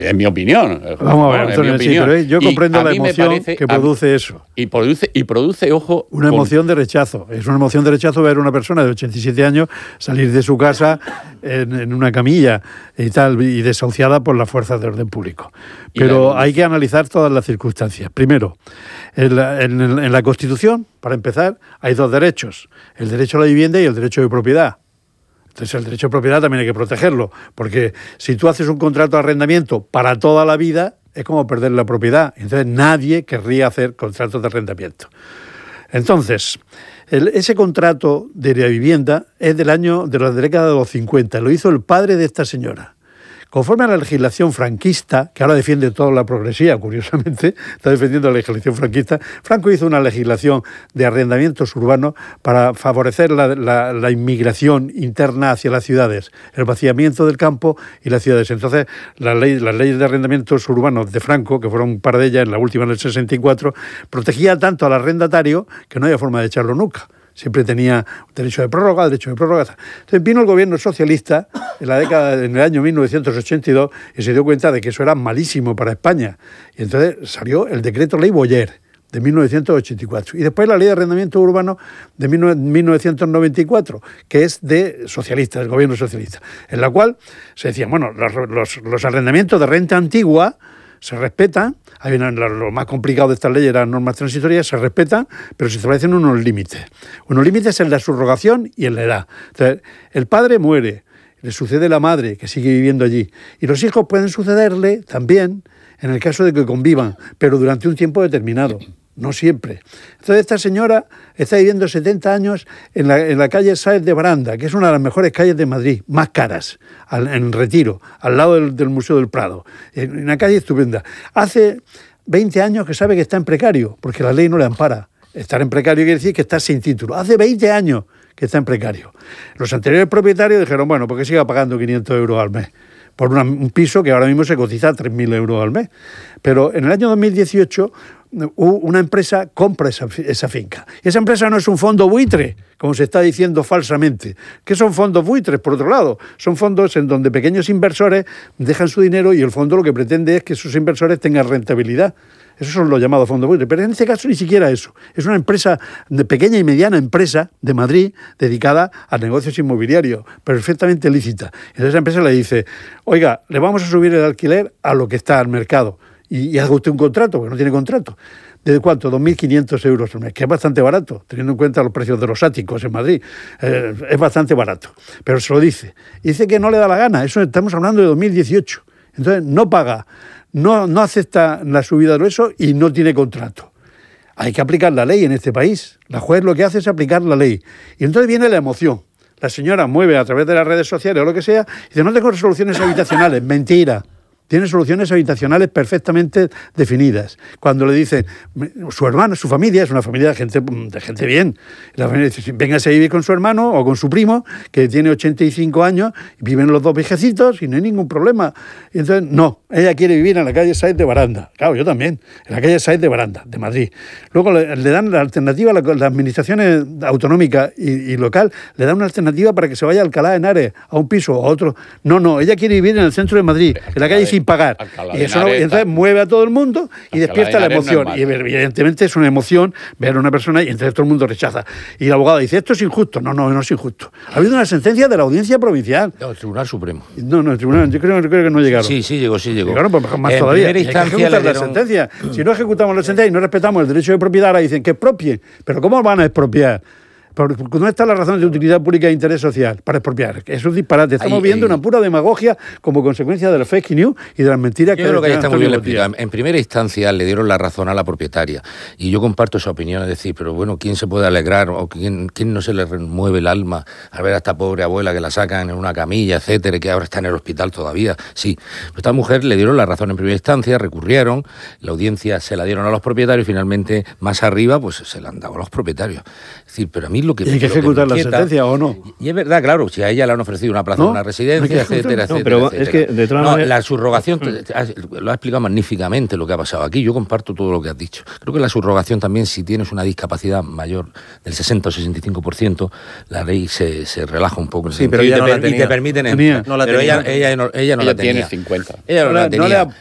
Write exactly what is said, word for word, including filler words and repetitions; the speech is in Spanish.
Es mi opinión. Vamos a ver, Antonio, sí, pero yo comprendo la emoción parece, que produce mí, eso. Y produce, y produce, ojo... Una con... emoción de rechazo. Es una emoción de rechazo ver a una persona de ochenta y siete años salir de su casa en, en una camilla y tal, y desahuciada por las fuerzas de orden público. Pero hay que analizar todas las circunstancias. Primero, en la, en, en la Constitución, para empezar, hay dos derechos. El derecho a la vivienda y el derecho de propiedad. Entonces el derecho de propiedad también hay que protegerlo, porque si tú haces un contrato de arrendamiento para toda la vida, es como perder la propiedad. Entonces nadie querría hacer contratos de arrendamiento. Entonces, el, ese contrato de la vivienda es del año de la década de los cincuenta, lo hizo el padre de esta señora. Conforme a la legislación franquista, que ahora defiende toda la progresía, curiosamente, está defendiendo la legislación franquista, Franco hizo una legislación de arrendamientos urbanos para favorecer la, la, la inmigración interna hacia las ciudades, el vaciamiento del campo y las ciudades. Entonces, la ley, las leyes de arrendamientos urbanos de Franco, que fueron un par de ellas, en la última en el sesenta y cuatro, protegía tanto al arrendatario que no había forma de echarlo nunca. Siempre tenía derecho de prórroga, derecho de prórroga. Entonces vino el gobierno socialista en la década, en el año mil novecientos ochenta y dos y se dio cuenta de que eso era malísimo para España. Y entonces salió el decreto ley Boyer de mil novecientos ochenta y cuatro. Y después la ley de arrendamiento urbano de mil novecientos noventa y cuatro, que es de socialistas, del gobierno socialista, en la cual se decía, bueno, los, los, los arrendamientos de renta antigua se respetan, hay una, lo más complicado de estas leyes, las normas transitorias, se respetan, pero se establecen unos límites. Unos límites en la subrogación y en la edad. Entonces, el padre muere, le sucede la madre, que sigue viviendo allí, y los hijos pueden sucederle también en el caso de que convivan, pero durante un tiempo determinado. No siempre. Entonces esta señora está viviendo setenta años en la, en la calle Sáez de Baranda, que es una de las mejores calles de Madrid, más caras, al, en Retiro, al lado del, del Museo del Prado. En una calle estupenda. Hace veinte años que sabe que está en precario, porque la ley no le ampara. Estar en precario quiere decir que está sin título. Hace veinte años que está en precario. Los anteriores propietarios dijeron, bueno, porque siga pagando quinientos euros al mes por una, un piso que ahora mismo se cotiza a tres mil euros al mes. Pero en el año dos mil dieciocho una empresa compra esa, esa finca. Y esa empresa no es un fondo buitre, como se está diciendo falsamente. ¿Qué son fondos buitres, por otro lado? Son fondos en donde pequeños inversores dejan su dinero y el fondo lo que pretende es que sus inversores tengan rentabilidad. Esos son los llamados fondos buitres. Pero en este caso ni siquiera eso. Es una empresa, de pequeña y mediana empresa de Madrid, dedicada a negocios inmobiliarios, perfectamente lícita. Entonces esa empresa le dice, oiga, le vamos a subir el alquiler a lo que está al mercado. Y, y haga usted un contrato, porque no tiene contrato. ¿De cuánto? dos mil quinientos euros al mes, que es bastante barato, teniendo en cuenta los precios de los áticos en Madrid. Eh, es bastante barato. Pero se lo dice. Y dice que no le da la gana. Eso estamos hablando de dos mil dieciocho. Entonces no paga, no, no acepta la subida de eso y no tiene contrato. Hay que aplicar la ley en este país. La juez lo que hace es aplicar la ley. Y entonces viene la emoción. La señora mueve a través de las redes sociales o lo que sea y dice, no tengo resoluciones habitacionales. Mentira. Tiene soluciones habitacionales perfectamente definidas. Cuando le dicen, su hermano, su familia, es una familia de gente, de gente bien. La familia dice, véngase a vivir con su hermano o con su primo, que tiene ochenta y cinco años, y viven los dos viejecitos y no hay ningún problema. Y entonces, no, ella quiere vivir en la calle Sáez de Baranda. Claro, yo también, en la calle Sáez de Baranda, de Madrid. Luego le, le dan la alternativa, las la administraciones autonómicas y, y local, le dan una alternativa para que se vaya a Alcalá de Henares, a un piso o a otro. No, no, ella quiere vivir en el centro de Madrid, en la calle sin pagar. Y eso no, y entonces mueve a todo el mundo y despierta la emoción. Y evidentemente es una emoción ver a una persona y entonces todo el mundo rechaza. Y el abogado dice, esto es injusto. No, no, no es injusto. Ha habido una sentencia de la Audiencia Provincial. No, el Tribunal Supremo. No, no, el Tribunal, yo creo, yo creo que no llegaron. Sí, sí llegó, sí llegó. Llegaron, pues más en todavía. Primera instancia hay que ejecutar dieron... la sentencia. Si no ejecutamos la sentencia y no respetamos el derecho de propiedad, ahora dicen que expropien. Pero ¿cómo van a expropiar? Porque ¿dónde está la razón de utilidad pública e interés social para expropiar? Eso es disparate. Estamos ahí, viendo ahí. una pura demagogia como consecuencia de la fake news y de las mentiras yo que... Yo creo que ahí está muy bien explicado. En primera instancia le dieron la razón a la propietaria y yo comparto esa opinión, es decir, pero bueno, ¿quién se puede alegrar o quién, quién no se le remueve el alma al ver a esta pobre abuela que la sacan en una camilla, etcétera, y que ahora está en el hospital todavía? Sí, pero esta mujer le dieron la razón en primera instancia, recurrieron, la audiencia se la dieron a los propietarios y finalmente más arriba pues se la han dado a los propietarios. Es decir, pero a mí mí lo que... ¿Y hay que lo que ejecutar la inquieta, sentencia o no? Y es verdad, claro, si a ella le han ofrecido una plaza ¿No? en una residencia, No, etcétera, no, etcétera, pero etcétera. es que, de todas No, maneras- la subrogación, te- lo ha explicado magníficamente lo que ha pasado aquí. Yo comparto todo lo que has dicho. Creo que la subrogación también, si tienes una discapacidad mayor del sesenta o sesenta y cinco por ciento, la ley se, se relaja un poco. En ese Sí, pero sentido, ella y, no te, la per- y tenía. te permiten Tenía. entrar. No la pero tenía. ella, ella no, ella no Ella la tenía. tiene cincuenta. Ella no, No la le- no tenía. le ha